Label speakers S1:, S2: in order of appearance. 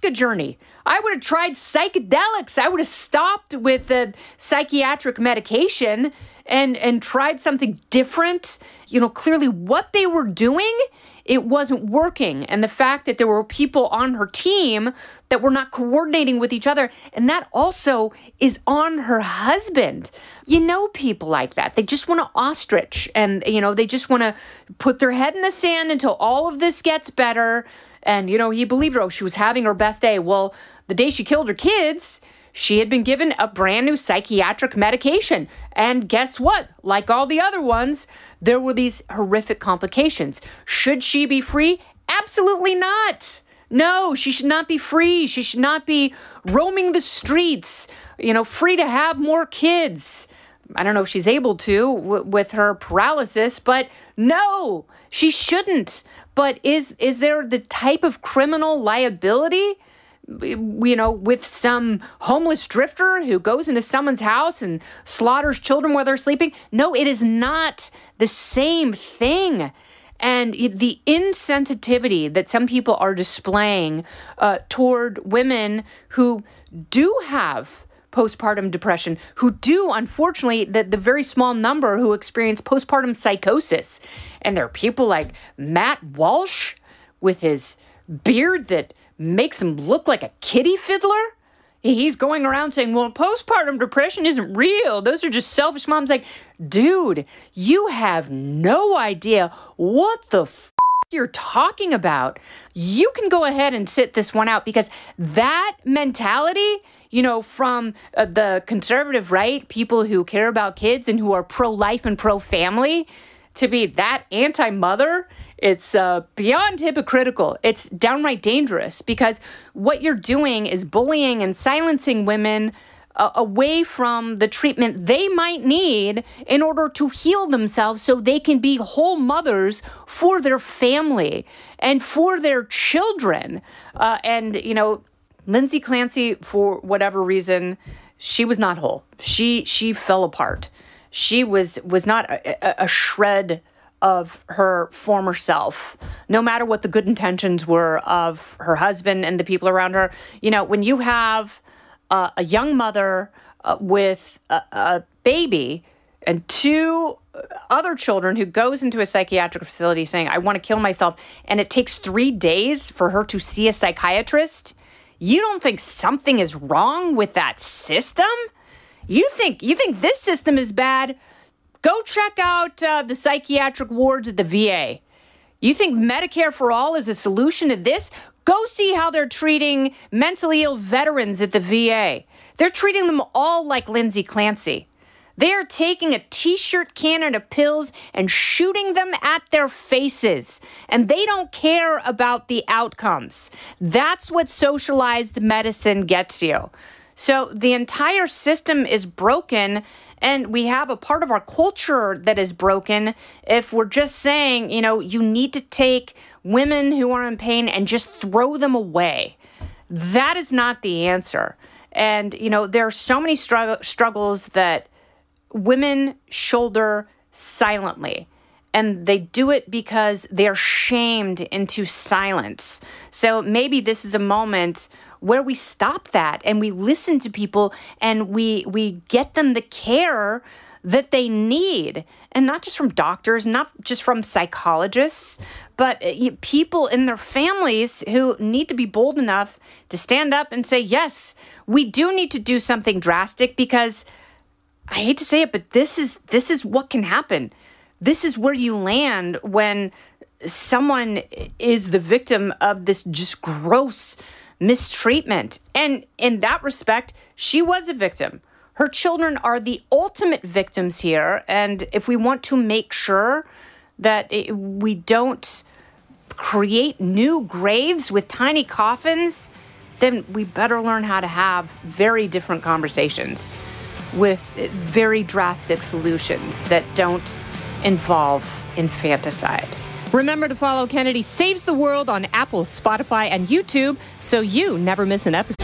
S1: the journey. I would have tried psychedelics. I would have stopped with the psychiatric medication and tried something different. Clearly what they were doing, it wasn't working. And the fact that there were people on her team that were not coordinating with each other, and that also is on her husband. People like that. They just want to ostrich, and, they just want to put their head in the sand until all of this gets better. And, he believed her. Oh, she was having her best day. Well, the day she killed her kids, she had been given a brand new psychiatric medication. And guess what? Like all the other ones, there were these horrific complications. Should she be free? Absolutely not. No, she should not be free. She should not be roaming the streets, free to have more kids. I don't know if she's able to with her paralysis, but no, she shouldn't. But is there the type of criminal liability, with some homeless drifter who goes into someone's house and slaughters children while they're sleeping? No, it is not the same thing. And the insensitivity that some people are displaying toward women who do have postpartum depression, who do, unfortunately, the very small number who experience postpartum psychosis. And there are people like Matt Walsh with his beard that makes him look like a kitty fiddler. He's going around saying, well, postpartum depression isn't real. Those are just selfish moms. Like, dude, you have no idea what the you're talking about. You can go ahead and sit this one out, because that mentality, from the conservative right, people who care about kids and who are pro-life and pro-family, to be that anti-mother, it's beyond hypocritical. It's downright dangerous, because what you're doing is bullying and silencing women away from the treatment they might need in order to heal themselves so they can be whole mothers for their family and for their children. Lindsay Clancy, for whatever reason, she was not whole. She fell apart. She was not a shred of her former self, no matter what the good intentions were of her husband and the people around her. When you have a young mother with a baby and two other children who goes into a psychiatric facility saying, I want to kill myself, and it takes 3 days for her to see a psychiatrist, you don't think something is wrong with that system? You think this system is bad? Go check out the psychiatric wards at the VA. You think Medicare for All is a solution to this? Go see how they're treating mentally ill veterans at the VA. They're treating them all like Lindsay Clancy. They are taking a T-shirt cannon of pills and shooting them at their faces. And they don't care about the outcomes. That's what socialized medicine gets you. So the entire system is broken, and we have a part of our culture that is broken if we're just saying, you need to take women who are in pain and just throw them away. That is not the answer. And, there are so many struggles that women shoulder silently. And they do it because they are shamed into silence. So maybe this is a moment where we stop that and we listen to people and we get them the care that they need. And not just from doctors, not just from psychologists, but people in their families who need to be bold enough to stand up and say, yes, we do need to do something drastic, because I hate to say it, but this is what can happen. This is where you land when someone is the victim of this just gross mistreatment. And in that respect, she was a victim. Her children are the ultimate victims here. And if we want to make sure that we don't create new graves with tiny coffins, then we better learn how to have very different conversations with very drastic solutions that don't involve infanticide. Remember to follow Kennedy Saves the World on Apple, Spotify, and YouTube so you never miss an episode.